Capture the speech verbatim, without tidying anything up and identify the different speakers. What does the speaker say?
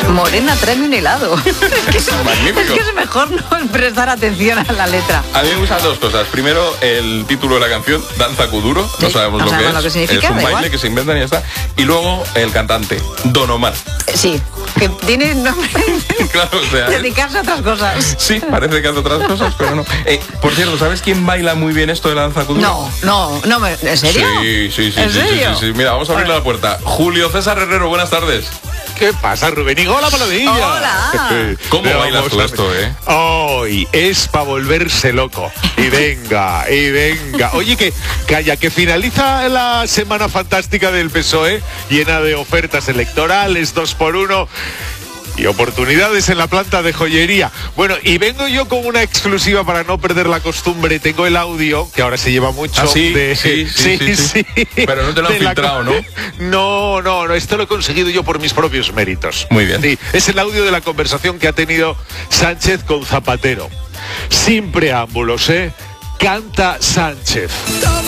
Speaker 1: Morena, tráeme un helado. Es que es,
Speaker 2: Magnífico.
Speaker 1: es que es mejor no prestar atención a la letra.
Speaker 2: A mí me gustan dos cosas. Primero, el título de la canción, Danza Kuduro.
Speaker 1: Sí,
Speaker 2: No sabemos
Speaker 1: no
Speaker 2: lo,
Speaker 1: sabemos
Speaker 2: que
Speaker 1: lo que
Speaker 2: es.
Speaker 1: significa,
Speaker 2: Es un
Speaker 1: da
Speaker 2: baile
Speaker 1: igual.
Speaker 2: que se inventan y ya está. Y luego, el cantante, Don Omar.
Speaker 1: Sí, que tiene nombre
Speaker 2: Claro, o sea...
Speaker 1: dedicarse a otras cosas.
Speaker 2: Sí, parece que hace otras cosas, pero no. Eh, por cierto, ¿sabes quién baila muy bien esto de la danza kuduro?
Speaker 1: No, no, no, me- ¿en serio?
Speaker 2: Sí, sí, sí,
Speaker 1: ¿En
Speaker 2: sí, sí,
Speaker 1: serio?
Speaker 2: sí, sí. Mira, vamos a abrirle la puerta. Julio César Herrero, buenas tardes.
Speaker 3: ¿Qué pasa, Rubén? Y hola, Palomilla.
Speaker 1: Hola.
Speaker 2: ¿Cómo
Speaker 3: Pero
Speaker 2: bailas
Speaker 3: vamos
Speaker 2: tú
Speaker 3: a-
Speaker 2: esto, eh?
Speaker 3: Hoy es para volverse loco. Y venga, y venga. Oye, que calla, que finaliza la semana fantástica del P S O E, llena de ofertas electorales, dos por uno. Y oportunidades en la planta de joyería. Bueno, y vengo yo con una exclusiva para no perder la costumbre. Tengo el audio, que ahora se lleva mucho.
Speaker 2: Ah, sí,
Speaker 3: de...
Speaker 2: sí, sí, sí, sí. Pero no te lo han
Speaker 3: de la
Speaker 2: filtrado,
Speaker 3: co-
Speaker 2: ¿no?
Speaker 3: No, no, no, esto lo he conseguido yo por mis propios méritos.
Speaker 2: Muy bien.
Speaker 3: Sí, es el audio de la conversación que ha tenido Sánchez con Zapatero. Sin preámbulos, ¿eh? Canta Sánchez.